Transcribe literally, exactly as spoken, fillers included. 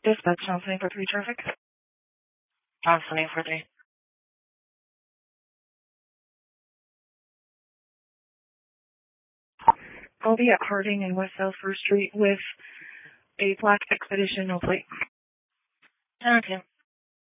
Dispatch, Johnson eight four three traffic. Johnson eight four three. I'll be at Harding and West South First Street with a black Expedition, no plate. Okay.